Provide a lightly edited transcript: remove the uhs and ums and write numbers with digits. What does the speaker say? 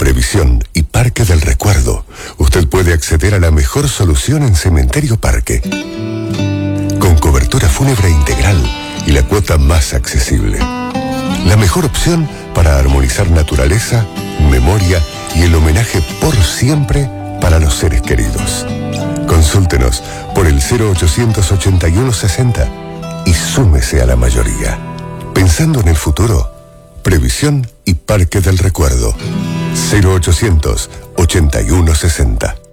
Previsión y Parque del Recuerdo, usted puede acceder a la mejor solución en Cementerio Parque. Con cobertura fúnebre integral y la cuota más accesible. La mejor opción para armonizar naturaleza, memoria y el homenaje por siempre para los seres queridos. Consúltenos por el 0800 81 60 y súmese a la mayoría. Pensando en el futuro, Previsión y Parque del Recuerdo. 0800 81 60.